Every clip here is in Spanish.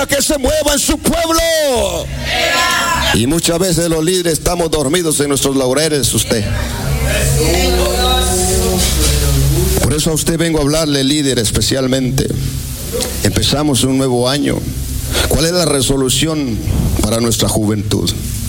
gloria que se mueva en su pueblo. Y muchas veces los líderes estamos dormidos en nuestros laureles, usted. Por eso a usted vengo a hablarle, líder, especialmente. Empezamos un nuevo año. ¿Cuál es la resolución para nuestra juventud?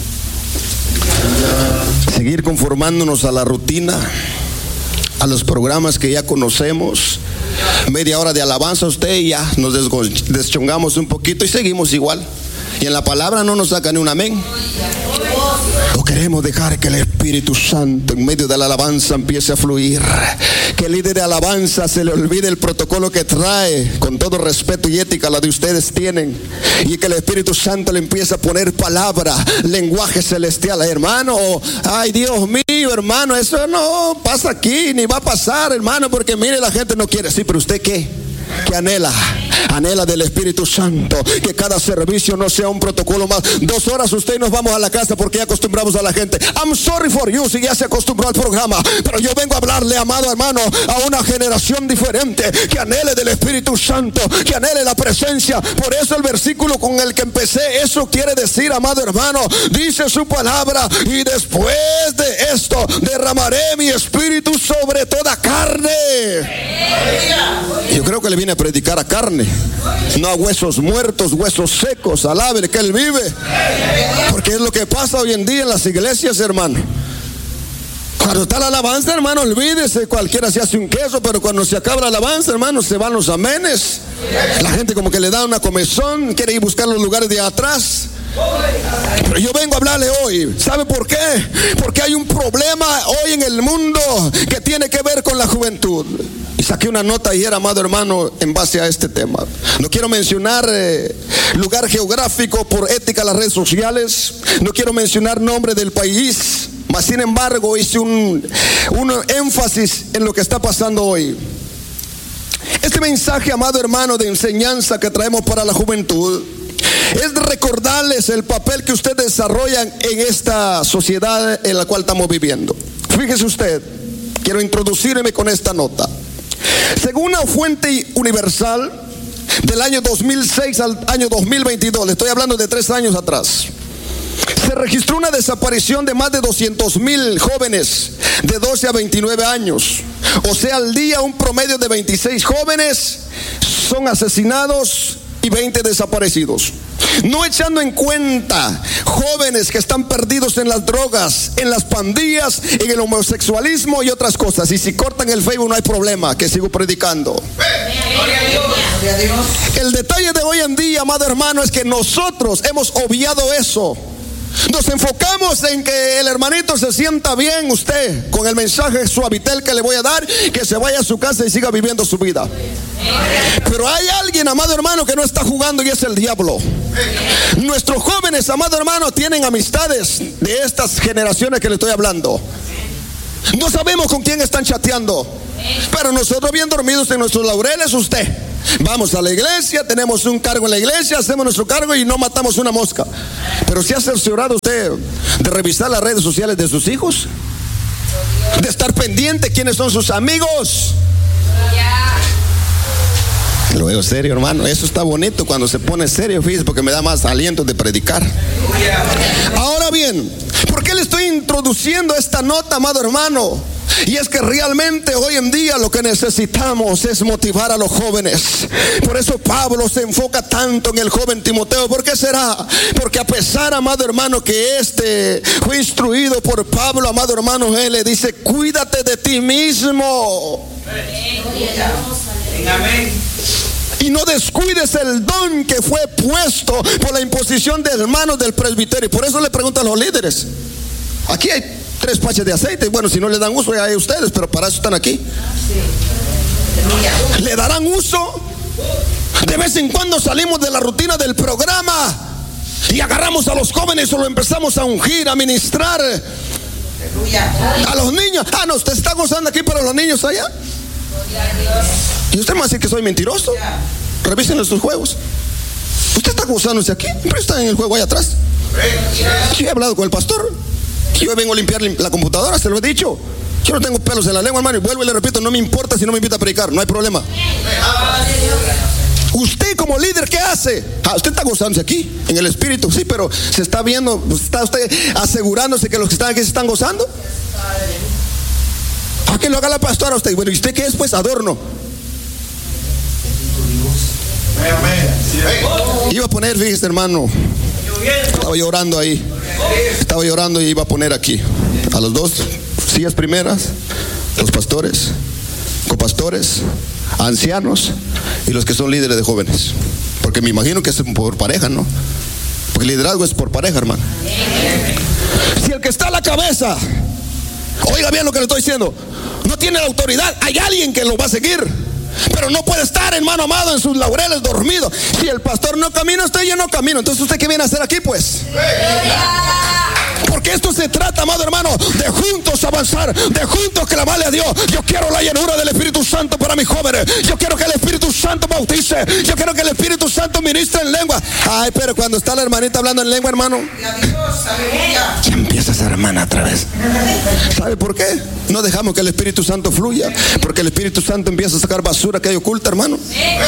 Seguir conformándonos a la rutina, a los programas que ya conocemos. Media hora de alabanza usted y ya nos deschongamos un poquito y seguimos igual. Y en la palabra no nos saca ni un amén. ¿O queremos dejar que el Espíritu Santo en medio de la alabanza empiece a fluir? Que el líder de alabanza se le olvide el protocolo que trae, con todo respeto y ética la de ustedes tienen, y que el Espíritu Santo le empiece a poner palabra, lenguaje celestial, hermano. Ay, Dios mío, hermano, eso no pasa aquí, ni va a pasar, hermano, porque mire, la gente no quiere. Sí, pero ¿usted qué? Que anhela del Espíritu Santo, que cada servicio no sea un protocolo más. 2 horas usted y nos vamos a la casa porque ya acostumbramos a la gente. I'm sorry for you si ya se acostumbró al programa, pero yo vengo a hablarle, amado hermano, a una generación diferente, que anhele del Espíritu Santo, que anhele la presencia. Por eso el versículo con el que empecé, eso quiere decir, amado hermano, dice su palabra: y después de esto derramaré mi espíritu sobre toda carne. Yo creo que le viene a predicar a carne, no a huesos muertos, huesos secos. Alabe que Él vive. Porque es lo que pasa hoy en día en las iglesias, hermano. Cuando está la alabanza, hermano, olvídese, cualquiera se hace un queso, pero cuando se acaba la alabanza, hermano, se van los amenes. La gente como que le da una comezón, quiere ir a buscar los lugares de atrás. Pero yo vengo a hablarle hoy. ¿Sabe por qué? Porque hay un problema hoy en el mundo que tiene que ver con la juventud. Y saqué una nota ayer, amado hermano, en base a este tema. No quiero mencionar lugar geográfico por ética en las redes sociales. No quiero mencionar nombre del país. Mas sin embargo hice un énfasis en lo que está pasando hoy. Este mensaje, amado hermano, de enseñanza que traemos para la juventud es recordarles el papel que ustedes desarrollan en esta sociedad en la cual estamos viviendo. Fíjese usted, quiero introducirme con esta nota. Según una fuente universal, del año 2006 al año 2022, le estoy hablando de 3 años atrás, se registró una desaparición de más de 200,000 jóvenes de 12 a 29 años. O sea, al día un promedio de 26 jóvenes son asesinados y 20 desaparecidos. No echando en cuenta jóvenes que están perdidos en las drogas, en las pandillas, en el homosexualismo y otras cosas. Y si cortan el Facebook no hay problema, que sigo predicando. El detalle de hoy en día, amado hermano, es que nosotros hemos obviado eso. Nos enfocamos en que el hermanito se sienta bien, usted, con el mensaje suavitel que le voy a dar, que se vaya a su casa y siga viviendo su vida. Pero hay alguien, amado hermano, que no está jugando, y es el diablo. Nuestros jóvenes, amado hermano, tienen amistades de estas generaciones que le estoy hablando. No sabemos con quién están chateando, pero nosotros bien dormidos en nuestros laureles, usted. Vamos a la iglesia, tenemos un cargo en la iglesia, hacemos nuestro cargo y no matamos una mosca. Pero ¿se ha cerciorado usted de revisar las redes sociales de sus hijos? De estar pendiente quiénes son sus amigos. Lo veo serio, hermano. Eso está bonito cuando se pone serio, fíjese, porque me da más aliento de predicar. Ahora bien, ¿por qué le estoy introduciendo esta nota, amado hermano? Y es que realmente hoy en día lo que necesitamos es motivar a los jóvenes. Por eso Pablo se enfoca tanto en el joven Timoteo. ¿Por qué será? Porque a pesar, amado hermano, que este fue instruido por Pablo, amado hermano, él le dice: cuídate de ti mismo. Amén. Y no descuides el don que fue puesto por la imposición de hermanos del presbiterio. Por eso le pregunto a los líderes. Aquí hay 3 paches de aceite. Bueno, si no le dan uso ya hay ustedes, pero para eso están aquí. ¿Le darán uso? De vez en cuando salimos de la rutina del programa y agarramos a los jóvenes o lo empezamos a ungir, a ministrar a los niños. Ah, no, usted está gozando aquí, pero los niños allá. Y usted me va a decir que soy mentiroso. Revisen sus juegos. Usted está gozándose aquí, pero está en el juego allá atrás. Yo he hablado con el pastor. Yo vengo a limpiar la computadora, se lo he dicho. Yo no tengo pelos en la lengua, hermano, y vuelvo y le repito, no me importa si no me invita a predicar, no hay problema. Usted como líder, ¿qué hace? Usted está gozándose aquí, en el espíritu, sí, pero se está viendo, está usted asegurándose que los que están aquí se están gozando. ¿A que lo haga la pastora usted? Bueno, ¿y usted qué es? Pues adorno. Iba a poner, fíjese hermano, estaba llorando ahí. Estaba llorando y iba a poner aquí a los dos sillas primeras, los pastores, copastores, ancianos y los que son líderes de jóvenes. Porque me imagino que es por pareja, ¿no? Porque el liderazgo es por pareja, hermano. Si el que está a la cabeza, oiga bien lo que le estoy diciendo, no tiene la autoridad, hay alguien que lo va a seguir. Pero no puede estar, hermano amado, en sus laureles dormido. Si el pastor no camina, usted ya no camina. Entonces usted ¿qué viene a hacer aquí pues? Porque esto se trata, amado hermano, de juntos avanzar, de juntos clamarle a Dios. Yo quiero la llenura del Espíritu Santo para mis jóvenes. Yo quiero que el Espíritu Santo bautice. Yo quiero que el Espíritu Santo ministre en lengua. Ay, pero cuando está la hermanita hablando en lengua, hermano, ya empieza esa hermana otra vez. ¿Sabe por qué? No dejamos que el Espíritu Santo fluya, porque el Espíritu Santo empieza a sacar basura que hay oculta, hermano.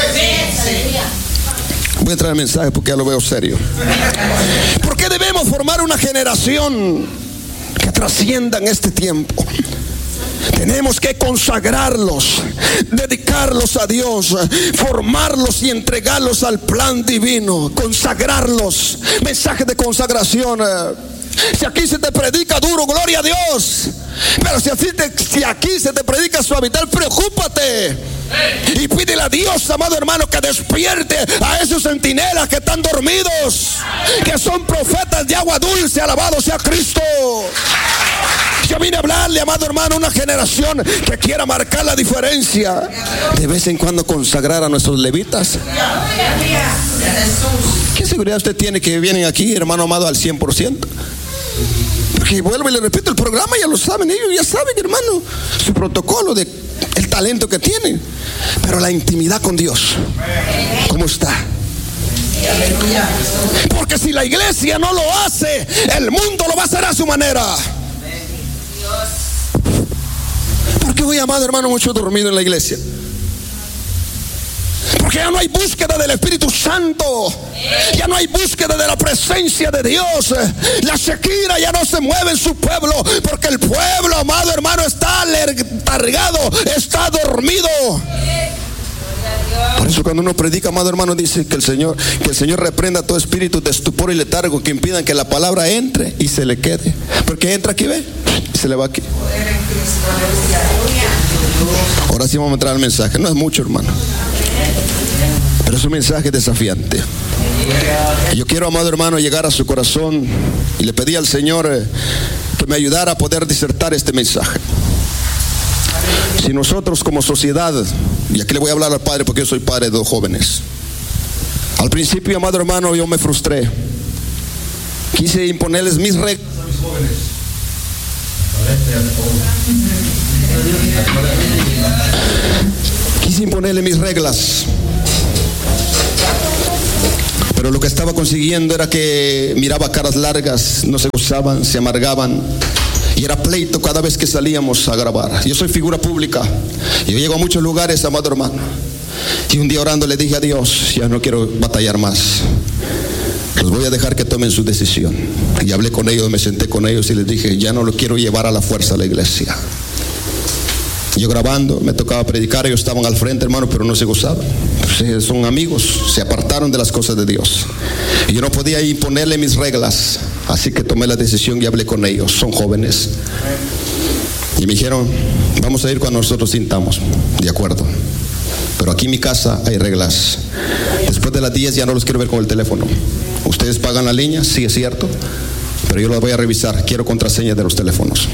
Voy a traer el mensaje porque ya lo veo serio. ¿Por qué debemos formar una generación que trascienda en este tiempo? Tenemos que consagrarlos, dedicarlos a Dios, formarlos y entregarlos al plan divino. Consagrarlos. Mensaje de consagración. Si aquí se te predica duro, gloria a Dios. Pero si aquí se te predica suavitel, preocúpate y pídele a Dios, amado hermano, que despierte a esos centinelas que están dormidos, que son profetas de agua dulce. Alabado sea Cristo. Yo vine a hablarle, amado hermano, a una generación que quiera marcar la diferencia. De vez en cuando consagrar a nuestros levitas. ¿Qué seguridad usted tiene que vienen aquí, hermano amado, al 100%? Porque vuelvo y le repito, el programa ya lo saben, ellos ya saben, hermano, su protocolo de el talento que tienen. Pero la intimidad con Dios, ¿cómo está? Porque si la iglesia no lo hace, el mundo lo va a hacer a su manera. ¿Por qué voy, amado hermano, mucho dormido en la iglesia? Porque ya no hay búsqueda del Espíritu Santo. Ya no hay búsqueda de la presencia de Dios. La Shekina ya no se mueve en su pueblo, porque el pueblo, amado hermano, está letargado, está dormido. Por eso cuando uno predica, amado hermano, dice que el Señor reprenda todo espíritu de estupor y letargo que impidan que la palabra entre y se le quede. Porque entra aquí, ve, y se le va aquí. Ahora sí vamos a entrar al mensaje. No es mucho, hermano, pero es un mensaje desafiante. Yo quiero, amado hermano, llegar a su corazón, y le pedí al Señor que me ayudara a poder disertar este mensaje. Si nosotros como sociedad, y aquí le voy a hablar al padre porque yo soy padre de dos jóvenes. Al principio, amado hermano, yo me frustré. Quise imponerles mis reglas a mis jóvenes. Quise imponerle mis reglas, pero lo que estaba consiguiendo era que miraba caras largas, no se gozaban, se amargaban, y era pleito cada vez que salíamos a grabar. Yo soy figura pública, yo llego a muchos lugares, amado hermano, y un día orando le dije a Dios: ya no quiero batallar más, los voy a dejar que tomen su decisión. Y hablé con ellos, me senté con ellos y les dije: ya no lo quiero llevar a la fuerza a la iglesia. Yo grabando, me tocaba predicar, ellos estaban al frente, hermano, pero no se gozaban. Pues son amigos, se apartaron de las cosas de Dios. Y yo no podía imponerle mis reglas, así que tomé la decisión y hablé con ellos. Son jóvenes. Y me dijeron: vamos a ir cuando nosotros sintamos. De acuerdo. Pero aquí en mi casa hay reglas. Después de las 10 ya no los quiero ver con el teléfono. Ustedes pagan la línea, sí es cierto, pero yo los voy a revisar. Quiero contraseñas de los teléfonos.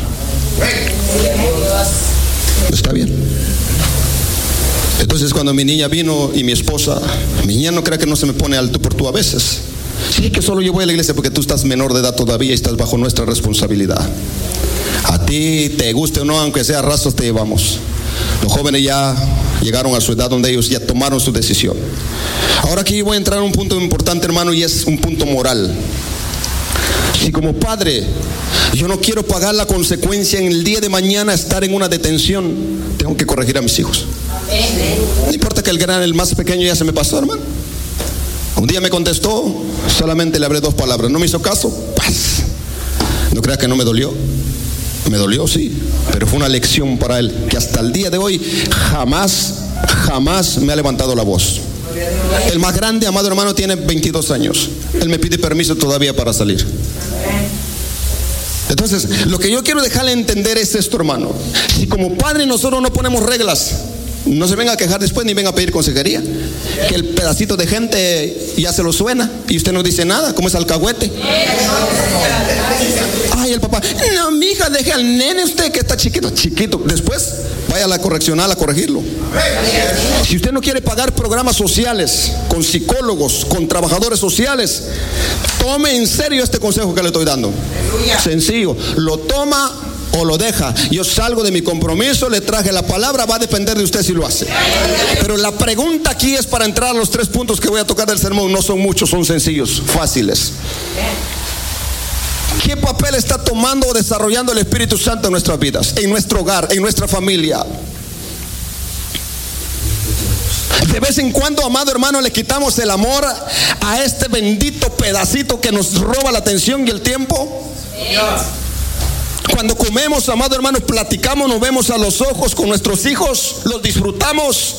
Está bien. Entonces cuando mi niña vino y mi esposa, mi niña no crea que no se me pone al tú por tú a veces. Sí, que solo yo voy a la iglesia porque tú estás menor de edad todavía y estás bajo nuestra responsabilidad. A ti te guste o no, aunque sea rastros, te llevamos. Los jóvenes ya llegaron a su edad donde ellos ya tomaron su decisión. Ahora aquí voy a entrar a un punto importante, hermano, y es un punto moral. Si como padre yo no quiero pagar la consecuencia en el día de mañana estar en una detención, tengo que corregir a mis hijos. No importa que el más pequeño ya se me pasó, hermano. Un día me contestó, solamente le hablé 2 palabras. No me hizo caso, paz. No crea que no me dolió. Me dolió, sí, pero fue una lección para él, que hasta el día de hoy jamás me ha levantado la voz. El más grande, amado hermano, tiene 22 años. Él me pide permiso todavía para salir. Entonces, lo que yo quiero dejarle entender es esto, hermano. Si como padre nosotros no ponemos reglas, no se venga a quejar después ni venga a pedir consejería. Que el pedacito de gente ya se lo suena y usted no dice nada, como es alcahuete. Ay, el papá, no, mi hija, deje al nene usted que está chiquito. Después vaya a la correccional a corregirlo. Si usted no quiere pagar programas sociales con psicólogos, con trabajadores sociales, tome en serio este consejo que le estoy dando. Sencillo, lo toma o lo deja. Yo salgo de mi compromiso, le traje la palabra, va a depender de usted si lo hace. Pero la pregunta aquí es para entrar a los 3 puntos que voy a tocar del sermón. No son muchos, son sencillos, fáciles. ¿Qué papel está tomando o desarrollando el Espíritu Santo en nuestras vidas, en nuestro hogar, en nuestra familia? De vez en cuando, amado hermano, le quitamos el amor a este bendito pedacito que nos roba la atención y el tiempo. Cuando comemos, amado hermano, platicamos, nos vemos a los ojos con nuestros hijos, los disfrutamos.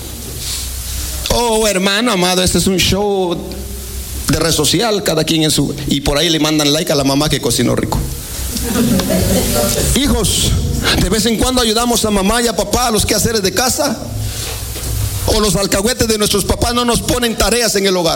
Oh, hermano amado, este es un show de red social, cada quien en su... Y por ahí le mandan like a la mamá que cocinó rico. Hijos, de vez en cuando ayudamos a mamá y a papá a los quehaceres de casa. O los alcahuetes de nuestros papás no nos ponen tareas en el hogar.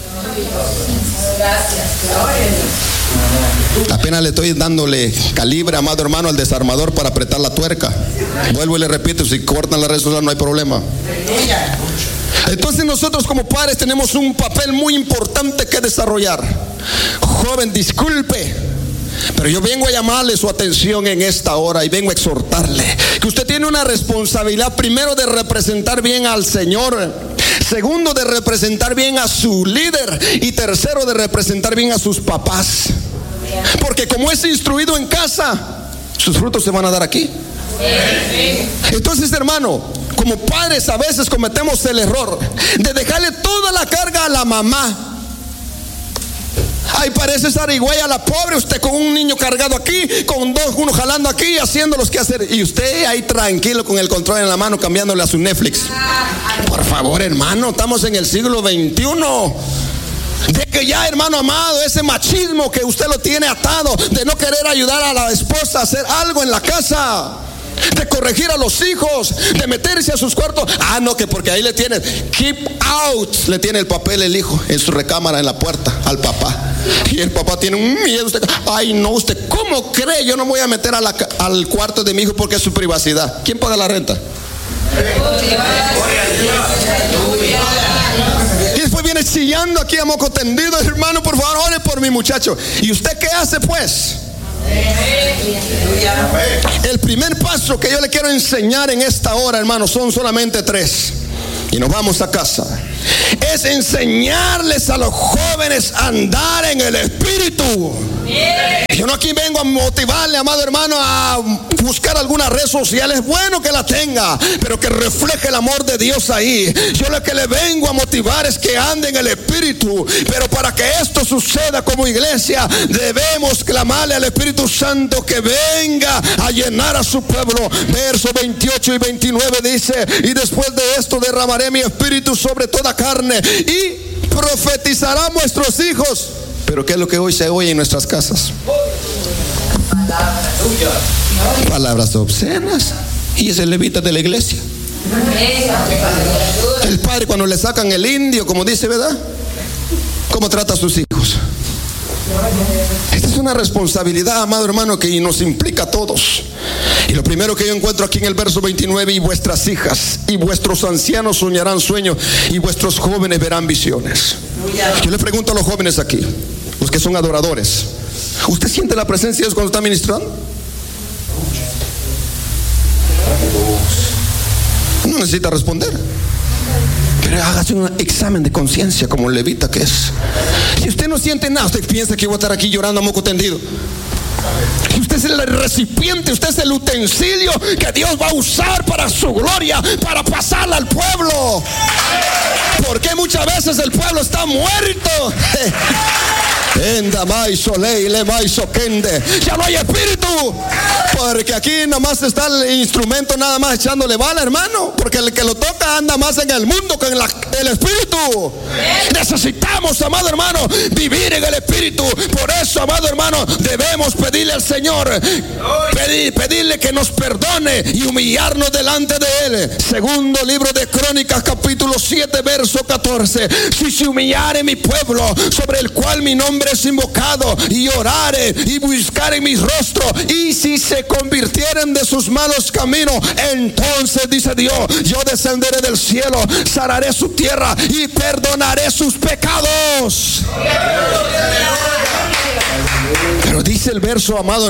Apenas le estoy dándole calibre, amado hermano, al desarmador para apretar la tuerca. Vuelvo y le repito, si cortan la red social no hay problema. Entonces nosotros como padres tenemos un papel muy importante que desarrollar. Joven, disculpe, pero yo vengo a llamarle su atención en esta hora y vengo a exhortarle que usted tiene una responsabilidad, primero de representar bien al Señor, segundo de representar bien a su líder y tercero de representar bien a sus papás. Porque como es instruido en casa, sus frutos se van a dar aquí. Entonces, hermano, como padres a veces cometemos el error de dejarle toda la carga a la mamá. Ay, parece zarigüeya la pobre, usted con un niño cargado aquí, con uno jalando aquí, haciendo los que hacer, y usted ahí tranquilo con el control en la mano, cambiándole a su Netflix. Por favor, hermano, estamos en el siglo XXI. De que ya, hermano amado, ese machismo que usted lo tiene atado, de no querer ayudar a la esposa a hacer algo en la casa, de corregir a los hijos, de meterse a sus cuartos. Ah, no, que porque ahí le tiene keep out, le tiene el papel el hijo en su recámara en la puerta al papá. Y el papá tiene un miedo. Usted, ay no, usted ¿cómo cree? Yo no voy a meter al cuarto de mi hijo porque es su privacidad. ¿Quién paga la renta? Y después viene chillando aquí a moco tendido. Hermano, por favor, ore por mi muchacho. ¿Y usted qué hace pues? El primer paso que yo le quiero enseñar en esta hora, hermano, son solamente 3 y nos vamos a casa. Es enseñarles a los jóvenes a andar en el Espíritu. Yo no aquí vengo a motivarle, amado hermano, a buscar alguna red social. Es bueno que la tenga, pero que refleje el amor de Dios ahí. Yo lo que le vengo a motivar es que ande en el Espíritu. Pero para que esto suceda como iglesia, debemos clamarle al Espíritu Santo que venga a llenar a su pueblo. Versos 28 y 29 dice: y después de esto derramaré mi espíritu sobre toda carne y profetizarán vuestros hijos. Pero ¿qué es lo que hoy se oye en nuestras casas? Palabras obscenas. Y es el levita de la iglesia. El padre cuando le sacan el indio, como dice, ¿verdad? ¿Cómo trata a sus hijos? Esta es una responsabilidad, amado hermano, que nos implica a todos. Y lo primero que yo encuentro aquí en el verso 29: y vuestras hijas y vuestros ancianos soñarán sueños y vuestros jóvenes verán visiones. Yo le pregunto a los jóvenes aquí, los que son adoradores, ¿usted siente la presencia de Dios cuando está ministrando? No necesita responder, pero hágase un examen de conciencia como levita que es. Si usted no siente nada, usted piensa que voy a estar aquí llorando a moco tendido. Usted es el recipiente, usted es el utensilio que Dios va a usar para su gloria, para pasarla al pueblo. Porque muchas veces el pueblo está muerto. Ya no hay espíritu. Porque aquí nada más está el instrumento nada más echándole bala, hermano. Porque el que lo toca anda más en el mundo que en el espíritu. Necesitamos, amado hermano, vivir en el espíritu. Por eso, amado hermano, debemos pedirle al Señor, pedirle que nos perdone y humillarnos delante de Él. Segundo libro de Crónicas, capítulo 7, verso 14. Si se humillare mi pueblo, sobre el cual mi nombre es invocado, y orare y buscare mi rostro, y si se convirtieren de sus malos caminos, entonces dice Dios, yo descenderé del cielo, sanaré su tierra y perdonaré sus pecados. Pero dice el verso, amado